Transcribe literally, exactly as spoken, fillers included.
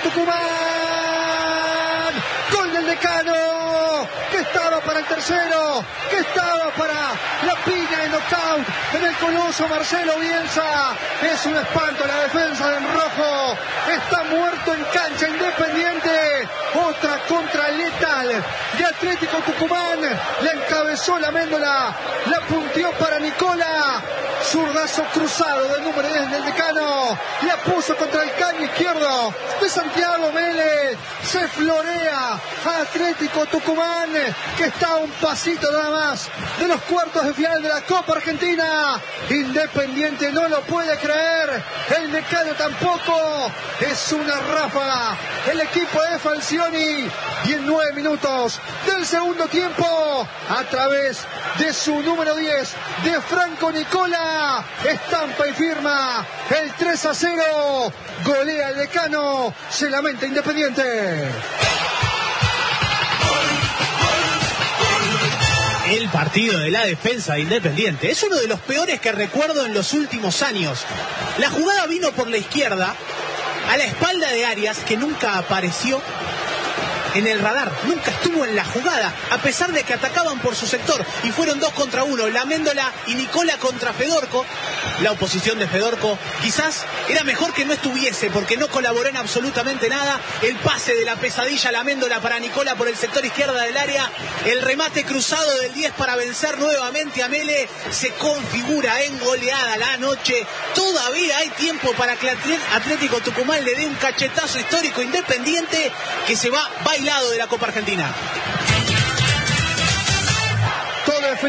Tucumán. Gol del Decano, que estaba para el tercero, que estaba para la piña de knockout en el coloso Marcelo Bielsa. Es un espanto la defensa del rojo. Está muerto en cancha Independiente. Otra contra letal de Atlético Tucumán. Le encabezó la Méndola, la punteó para Nicola. Zurdazo cruzado del número diez del Decano. La puso contra el caño izquierdo de Santiago Mélez. Se florea a Atlético Tucumán, que está a un pasito nada más de los cuartos de final de la Copa Argentina. Independiente no lo puede creer. El Decano tampoco. Es una ráfaga el equipo de Falcioni. Y en nueve minutos del segundo tiempo, a través de su número diez, de Franco Nicola, estampa y firma el tres a cero. Golea el Decano. Se lamenta Independiente. El partido de la defensa de Independiente es uno de los peores que recuerdo en los últimos años. La jugada vino por la izquierda, a la espalda de Arias, que nunca apareció en el radar, nunca estuvo en la jugada, a pesar de que atacaban por su sector, y fueron dos contra uno, la Méndola y Nicola contra Fedorco. La oposición de Fedorco quizás era mejor que no estuviese, porque no colaboró en absolutamente nada. El pase de la pesadilla a la Méndola para Nicola por el sector izquierda del área, el remate cruzado del diez para vencer nuevamente a Mele. Se configura en goleada la noche. Todavía hay tiempo para que Atlético Tucumán le dé un cachetazo histórico Independiente, que se va bailado de la Copa Argentina.